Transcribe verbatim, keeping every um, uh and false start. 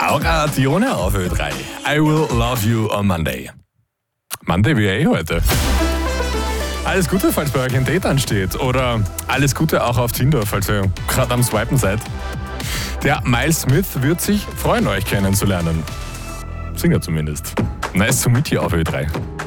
Laura Dione auf Ö drei. I will love you on Monday. Monday wie eh heute. Alles Gute, falls bei euch ein Date ansteht. Oder alles Gute auch auf Tinder, falls ihr gerade am Swipen seid. Der Miles Smith wird sich freuen, euch kennenzulernen. Singer zumindest. Nice to meet you auf Ö drei.